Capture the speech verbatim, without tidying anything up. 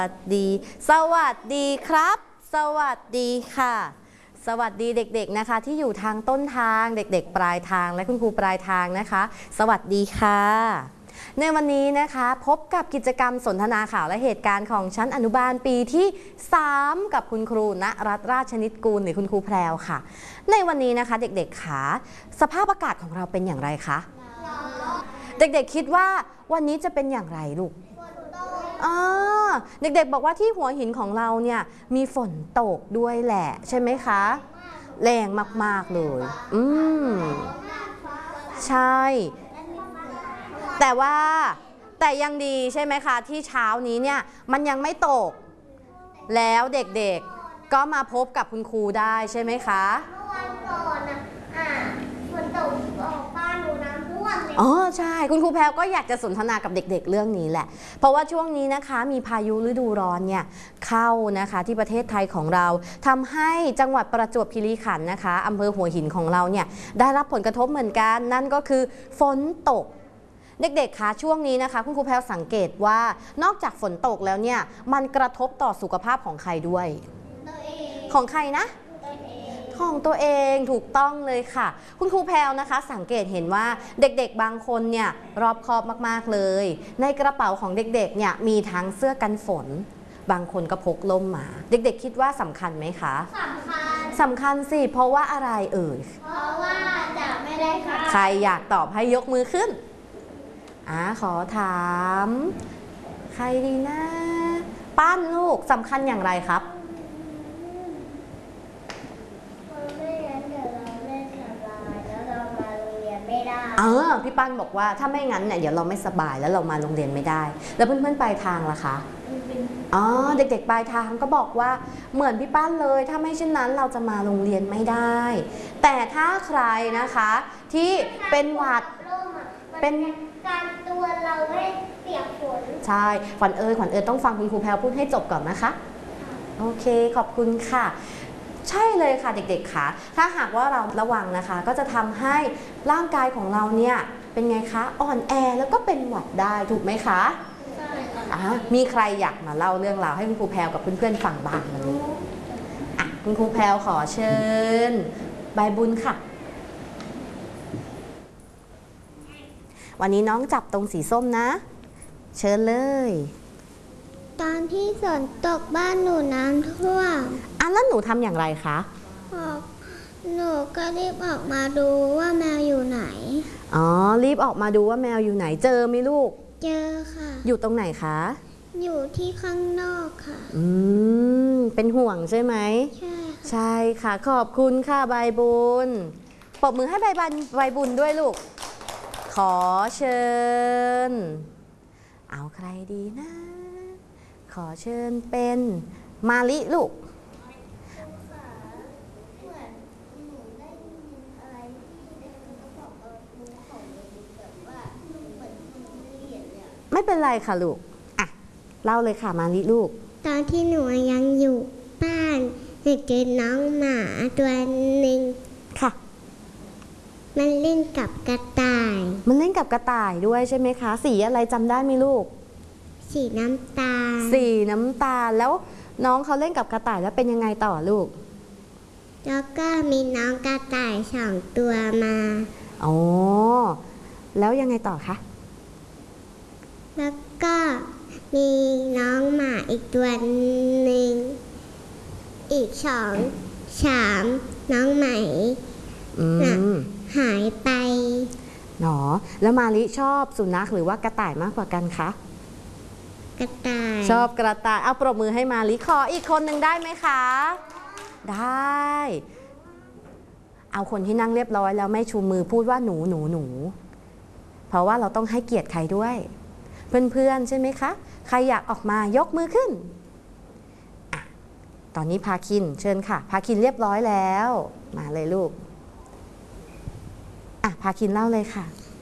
สวัสดีสวัสดีครับสวัสดีค่ะสวัสดีเด็กๆนะคะที่อยู่ทางต้นทางเด็กๆปลายทางและคุณครูปลายทางนะคะสวัสดีค่ะในวันนี้นะคะพบกับกิจกรรมสนทนาข่าวและเหตุการณ์ของชั้นอนุบาลปีที่สามกับคุณครูณรัตน์ราชนิตกูลหรือคุณครูแพรวค่ะในวันนี้นะคะเด็กๆค่ะสภาพอากาศของเราเป็นอย่างไรคะเด็กๆคิดว่าวันนี้จะเป็นอย่างไรลูกเด็กๆบอกว่าที่หัวหินของเราเนี่ยมีฝนตกด้วยแหละใช่ไหมคะแรงมากๆเลยอืมใช่แต่ว่าแต่ยังดีใช่ไหมคะที่เช้านี้เนี่ยมันยังไม่ตกแล้วเด็กๆก็มาพบกับคุณครูได้ใช่ไหมคะเมื่อวันก่อนอ่ะฝนตกออกบ้านหนูน้ำท่วมเลยอ๋อใช่คุณครูแพรวก็อยากจะสนทนากับเด็กๆเรื่องนี้แหละเพราะว่าช่วงนี้นะคะมีพายุฤดูร้อนเนี่ยเข้านะคะที่ประเทศไทยของเราทำให้จังหวัดประจวบคีรีขันธ์นะคะอำเภอหัวหินของเราเนี่ยได้รับผลกระทบเหมือนกันนั่นก็คือฝนตกเด็กๆคะช่วงนี้นะคะคุณครูแพรวสังเกตว่านอกจากฝนตกแล้วเนี่ยมันกระทบต่อสุขภาพของใครด้วยของใครนะของตัวเองถูกต้องเลยค่ะคุณครูแพรวนะคะสังเกตเห็นว่าเด็กๆบางคนเนี่ยรอบคอบมากๆเลยในกระเป๋าของเด็กๆเนี่ยมีทั้งเสื้อกันฝนบางคนก็พกล่มมาเด็กๆคิดว่าสำคัญไหมคะสำคัญสำคัญสิเพราะว่าอะไรเอ่ยเพราะว่าจะไม่ได้ค่ะใครอยากตอบให้ยกมือขึ้นอ่าขอถามใครดีนะปั้นลูกสำคัญอย่างไรครับเออพี่ปั้นบอกว่าถ้าไม่งั้นเนี่ยเดี๋ยวเราไม่สบายแล้วเรามาโรงเรียนไม่ได้แล้วเพื่อนๆปลายทางล่ะคะอ๋อเด็กๆปลายทางก็บอกว่าเหมือนพี่ปั้นเลยถ้าไม่เช่นนั้นเราจะมาโรงเรียนไม่ได้แต่ถ้าใครนะคะที่เป็นหวัดเป็นการตัวเราไม่เปียกฝนใช่ขวัญเอ๋ยขวัญเอ๋ยต้องฟังคุณครูแพรวพูดให้จบก่อนนะคะโอเคขอบคุณค่ะใช่เลยค่ะเด็กๆค่ะถ้าหากว่าเราระวังนะคะก็จะทำให้ร่างกายของเราเนี่ยเป็นไงคะอ่อนแอแล้วก็เป็นหวัดได้ถูกไหมคะใช่ค่ะมีใครอยากมาเล่าเรื่องราวให้คุณครูแพรวกับเพื่อนๆฟังบ้างวันนี้อ่ะคุณครูแพรวขอเชิญใบบุญค่ะวันนี้น้องจับตรงสีส้มนะเชิญเลยตอนที่ฝนตกบ้านหนูน้ำท่วมอ่ะแล้วหนูทำอย่างไรคะหนูก็รีบออกมาดูว่าแมวอยู่ไหนอ๋อรีบออกมาดูว่าแมวอยู่ไหนเจอไหมลูกเจอค่ะอยู่ตรงไหนคะอยู่ที่ข้างนอกค่ะอืมเป็นห่วงใช่ไหมใช่ใช่ค่ะขอบคุณค่ะใบบุญปรบมือให้ใบบุญใบบุญด้วยลูกขอเชิญเอาใครดีนะขอเชิญเป็นมาลิลูกไม่เป็นไรค่ะลูกอ่ะเล่าเลยค่ะมาลิลูกตอนที่หนูยังอยู่บ้านหนูเจอน้องหมาตัวหนึ่งค่ะมันเล่นกับกระต่ายมันเล่นกับกระต่ายด้วยใช่ไหมคะสีอะไรจำได้ไหมลูกสีน้ำตาลสีน้ำตาลแล้วน้องเขาเล่นกับกระต่ายแล้วเป็นยังไงต่อลูกแล้วก็มีน้องกระต่ายสองตัวมาอ๋อแล้วยังไงต่อคะแล้วก็มีน้องหมาอีกตัวหนึ่งอีกสองสามน้องไหมหายไปหนอแล้วมาลิชอบสุนัขหรือว่ากระต่ายมากกว่ากันคะกระต่ายชอบกระต่ายเอาปรบมือให้มาลิขออีกคนหนึ่งได้ไหมคะได้เอาคนที่นั่งเรียบร้อยแล้วไม่ชูมือพูดว่าหนูหนูหนูเพราะว่าเราต้องให้เกียรติใครด้วยเพื่อนๆใช่ไหมคะใครอยากออกมายกมือขึ้นอตอนนี้พาคินเชิญค่ะพาคินเรียบร้อยแล้วมาเลยลูกอ่ะพาคินเล่าเลยค่ะ